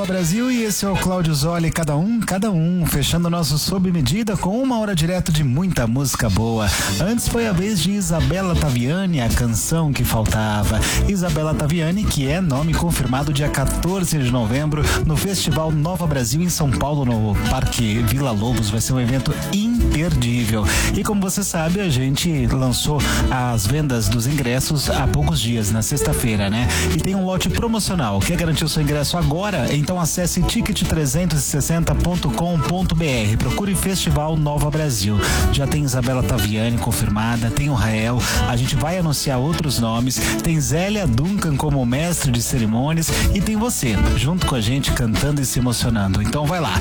Brasil, e esse é o Cláudio Zoli, cada um, fechando nosso Sob Medida com 1 hora direto de muita música boa. Antes foi a vez de Isabela Taviani, a canção que faltava. Isabela Taviani, que é nome confirmado dia 14 de novembro no Festival Nova Brasil em São Paulo, no Parque Vila Lobos. Vai ser um evento imperdível. E como você sabe, a gente lançou as vendas dos ingressos há poucos dias, na sexta-feira, né? E tem um lote promocional. Quer garantir o seu ingresso agora? Então acesse ticket360.com.br. Procure Festival Nova Brasil. Já tem Isabela Taviani confirmada, tem o Rael, a gente vai anunciar outros nomes, tem Zélia Duncan como mestre de cerimônias e tem você, junto com a gente, cantando e se emocionando. Então vai lá,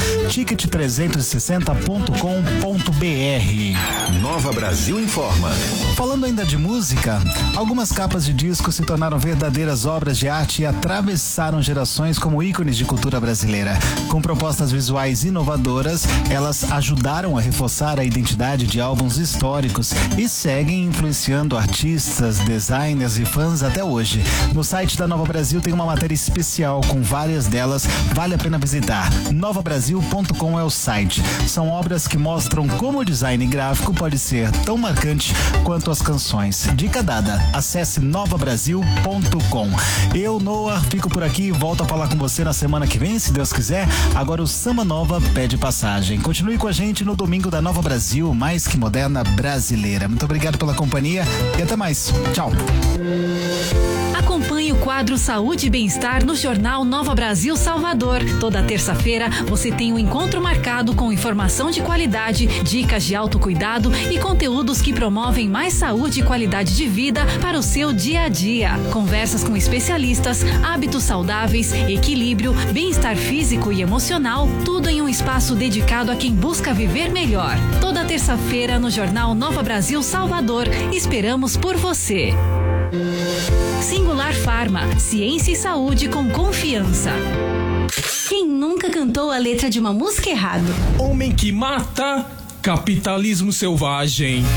ticket360.com.br. Nova Brasil informa. Falando ainda de música, algumas capas de disco se tornaram verdadeiras obras de arte e atravessaram gerações como ícones de cultura brasileira. Com propostas visuais inovadoras, elas ajudaram a reforçar a identidade de álbuns históricos e seguem influenciando artistas, designers e fãs até hoje. No site da Nova Brasil tem uma matéria especial com várias delas, vale a pena visitar. novabrasil.com é o site. São obras que mostram como o design gráfico pode ser tão marcante quanto as canções. Dica dada, acesse novabrasil.com. Eu, Noah, fico por aqui e volto a falar com você na semana que vem, se Deus quiser. Agora o Samba Nova pede passagem. Continue com a gente no domingo da Nova Brasil, mais que moderna brasileira. Muito obrigado pela companhia e até mais. Tchau. Acompanhe o quadro Saúde e Bem-Estar no Jornal Nova Brasil Salvador. Toda terça-feira você tem um encontro marcado com informação de qualidade, dicas de autocuidado e conteúdos que promovem mais saúde e qualidade de vida para o seu dia a dia. Conversas com especialistas, hábitos saudáveis, equilíbrio, bem-estar físico e emocional, tudo em um espaço dedicado a quem busca viver melhor. Toda terça-feira no Jornal Nova Brasil Salvador. Esperamos por você. Singular Farma, ciência e saúde com confiança. Quem nunca cantou a letra de uma música errado? Homem que mata, capitalismo selvagem.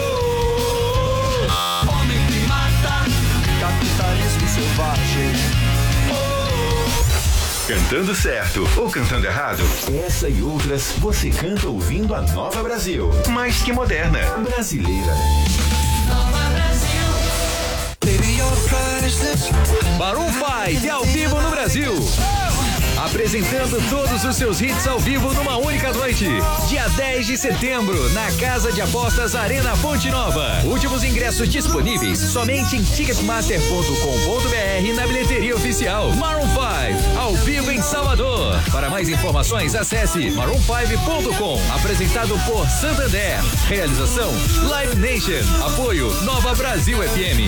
Homem que mata, capitalismo selvagem. Cantando certo ou cantando errado? Essa e outras você canta ouvindo a Nova Brasil. Mais que moderna, brasileira. Nova Brasil. Maroon 5 ao vivo no Brasil. Apresentando todos os seus hits ao vivo numa única noite. Dia 10 de setembro, na Casa de Apostas Arena Fonte Nova. Últimos ingressos disponíveis somente em ticketmaster.com.br e na bilheteria oficial. Maroon 5, ao vivo em Salvador. Para mais informações, acesse maroon5.com. Apresentado por Santander. Realização Live Nation. Apoio Nova Brasil FM.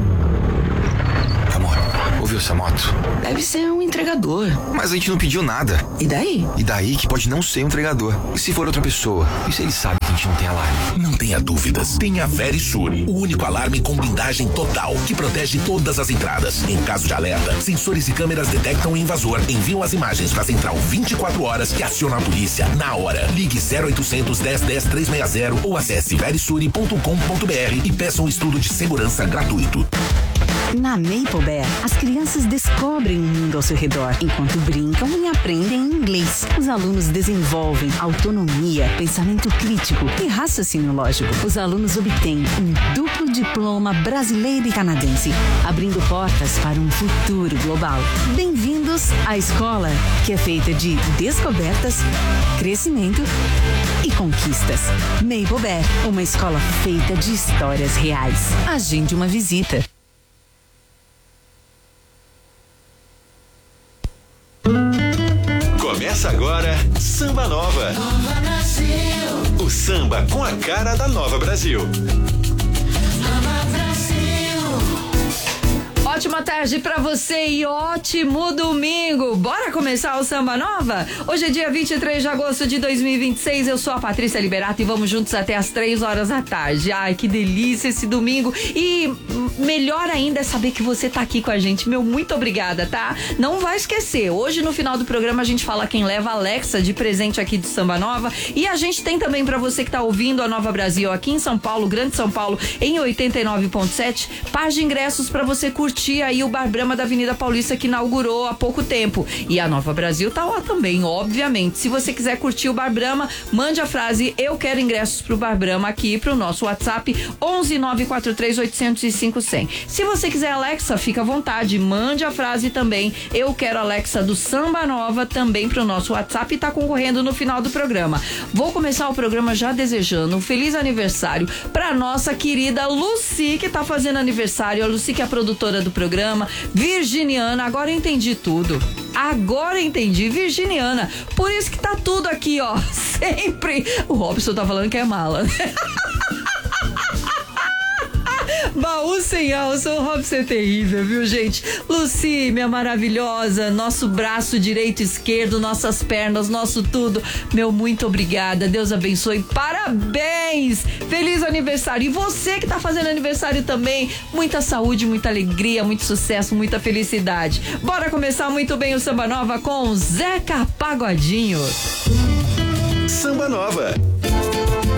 Amor, ouviu essa moto? Deve ser um entregador. Mas a gente não pediu nada. E daí? E daí que pode não ser um entregador. E se for outra pessoa? E se ele sabe que a gente não tem alarme? Não tenha dúvidas. Tem a Verisure, o único alarme com blindagem total que protege todas as entradas. Em caso de alerta, sensores e câmeras detectam o invasor, enviam as imagens para a central 24 horas e aciona a polícia na hora. Ligue 0800 10 10 360 ou acesse verisure.com.br e peça um estudo de segurança gratuito. Na Maple Bear, as crianças descobrem o mundo ao seu redor, enquanto brincam e aprendem inglês. Os alunos desenvolvem autonomia, pensamento crítico e raciocínio lógico. Os alunos obtêm um duplo diploma brasileiro e canadense, abrindo portas para um futuro global. Bem-vindos à escola, que é feita de descobertas, crescimento e conquistas. Maple Bear, uma escola feita de histórias reais. Agende uma visita. Começa agora Samba Nova. Nova Brasil. O samba com a cara da Nova Brasil. Nova Brasil. Ótima tarde pra você e ótimo domingo. Bora começar o Samba Nova? Hoje é dia 23 de agosto de 2026. Eu sou a Patrícia Liberato e vamos juntos até as 3 horas da tarde. Ai, que delícia esse domingo. E melhor ainda é saber que você tá aqui com a gente. Meu, muito obrigada, tá? Não vai esquecer. Hoje, no final do programa, a gente fala quem leva a Alexa de presente aqui do Samba Nova. E a gente tem também pra você que tá ouvindo a Nova Brasil aqui em São Paulo, Grande São Paulo, em 89.7, par de ingressos pra você curtir curtir aí o Bar Brahma da Avenida Paulista, que inaugurou há pouco tempo. E a Nova Brasil tá lá também, obviamente. Se você quiser curtir o Bar Brahma, mande a frase "Eu quero ingressos pro Bar Brahma" aqui pro nosso WhatsApp 11943-805-100. Se você quiser Alexa, fica à vontade, mande a frase também "Eu quero Alexa" do Samba Nova também pro nosso WhatsApp e tá concorrendo no final do programa. Vou começar o programa já desejando um feliz aniversário pra nossa querida Lucy, que tá fazendo aniversário. A Lucy, que é a produtora do programa, virginiana. Agora eu entendi tudo. Agora entendi, virginiana. Por isso que tá tudo aqui, ó. Sempre. O Robson tá falando que é mala. Baú sem alça, o Robson é terrível, viu, gente? Lucy, minha maravilhosa, nosso braço direito e esquerdo, nossas pernas, nosso tudo. Meu, muito obrigada. Deus abençoe. Parabéns! Feliz aniversário. E você que tá fazendo aniversário também, muita saúde, muita alegria, muito sucesso, muita felicidade. Bora começar muito bem o Samba Nova com Zeca Pagodinho. Samba Nova.